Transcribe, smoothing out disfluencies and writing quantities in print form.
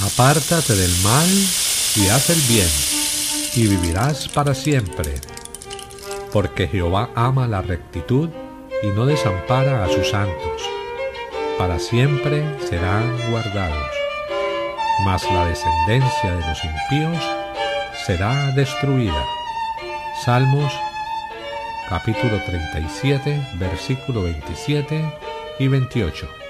Apártate del mal y haz el bien, y vivirás para siempre. Porque Jehová ama la rectitud y no desampara a sus santos. Para siempre serán guardados. Mas la descendencia de los impíos será destruida. Salmos capítulo 37, versículo 27 y 28.